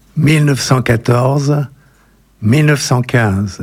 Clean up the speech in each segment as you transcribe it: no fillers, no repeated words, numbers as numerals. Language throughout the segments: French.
1914-1915.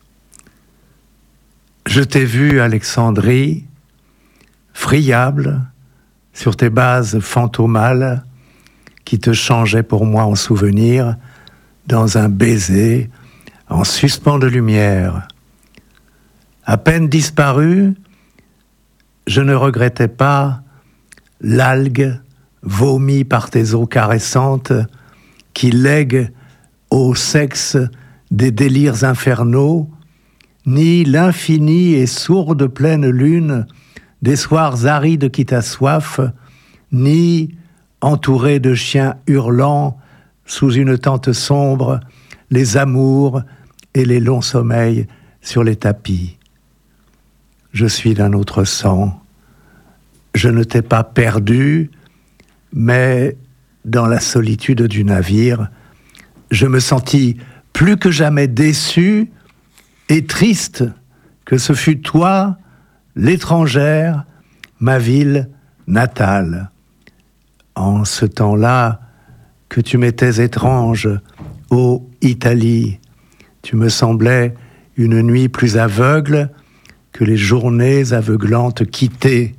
Je t'ai vu, Alexandrie, friable, sur tes bases fantomales, qui te changeaient pour moi en souvenir, dans un baiser, en suspens de lumière. À peine disparu, je ne regrettais pas l'algue vomie par tes eaux caressantes qui lègue au sexe des délires infernaux, ni l'infinie et sourde pleine lune des soirs arides qui t'assoiffent, ni, entouré de chiens hurlants, sous une tente sombre, les amours et les longs sommeils sur les tapis. Je suis d'un autre sang. Je ne t'ai pas perdu, mais dans la solitude du navire, je me sentis plus que jamais déçu et triste que ce fût toi, l'étrangère, ma ville natale. En ce temps-là, que tu m'étais étrange, ô Italie, tu me semblais une nuit plus aveugle que les journées aveuglantes quittées.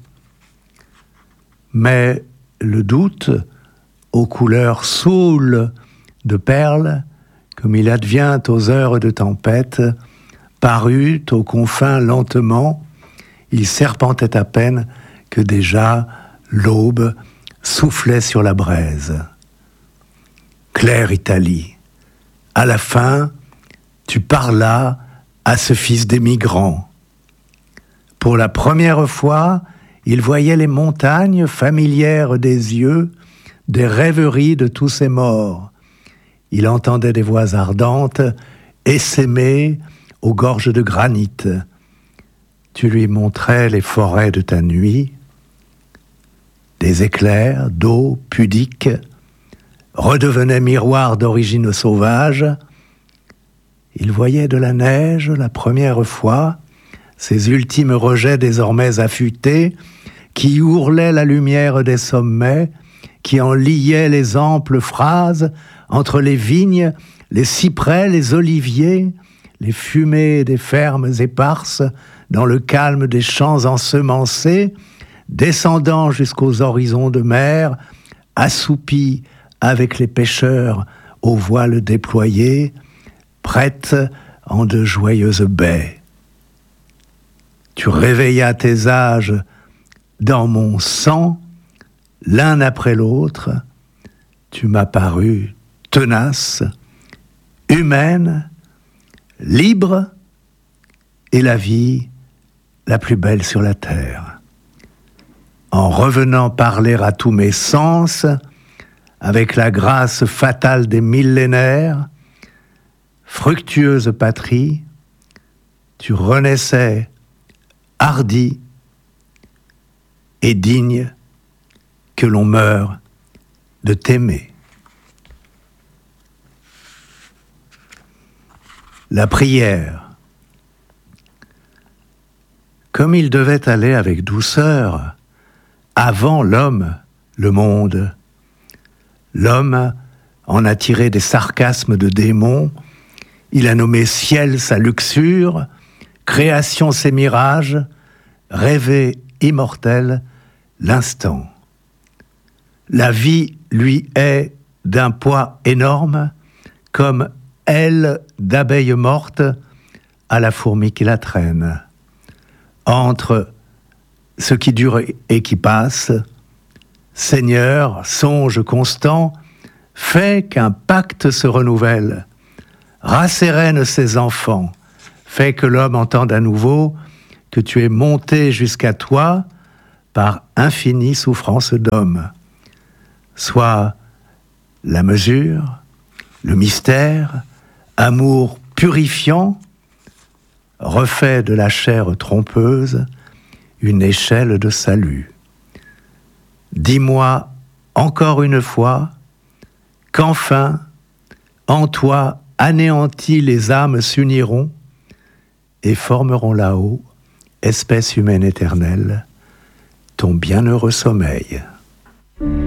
Mais le doute, aux couleurs saoules de perles, comme il advient aux heures de tempête, parut aux confins lentement, il serpentait à peine que déjà l'aube soufflait sur la braise. Claire Italie, à la fin, tu parlas à ce fils d'émigrant. Pour la première fois, il voyait les montagnes familières des yeux, des rêveries de tous ces morts. Il entendait des voix ardentes, essaimées aux gorges de granit. Tu lui montrais les forêts de ta nuit, des éclairs d'eau pudique redevenaient miroirs d'origine sauvage. Il voyait de la neige la première fois, ces ultimes rejets désormais affûtés, qui ourlaient la lumière des sommets, qui en liaient les amples phrases entre les vignes, les cyprès, les oliviers, les fumées des fermes éparses, dans le calme des champs ensemencés, descendant jusqu'aux horizons de mer, assoupis avec les pêcheurs aux voiles déployés, prêtes en de joyeuses baies. Tu réveillas tes âges dans mon sang, l'un après l'autre. Tu m'as paru tenace, humaine, libre, et la vie la plus belle sur la terre. En revenant parler à tous mes sens, avec la grâce fatale des millénaires, fructueuse patrie, tu renaissais hardi et digne que l'on meure de t'aimer. La prière. Comme il devait aller avec douceur, avant l'homme, le monde. L'homme en a tiré des sarcasmes de démons, il a nommé ciel sa luxure, création ses mirages, rêvé immortel l'instant. La vie lui est d'un poids énorme, comme aile d'abeille morte à la fourmi qui la traîne. Entre ce qui dure et qui passe, Seigneur, songe constant, fais qu'un pacte se renouvelle, rassérène ses enfants, fais que l'homme entende à nouveau que tu es monté jusqu'à toi par infinie souffrance d'homme. Soit la mesure, le mystère, amour purifiant, refait de la chair trompeuse une échelle de salut. Dis-moi encore une fois qu'enfin, en toi anéantis les âmes s'uniront et formeront là-haut, espèce humaine éternelle, ton bienheureux sommeil.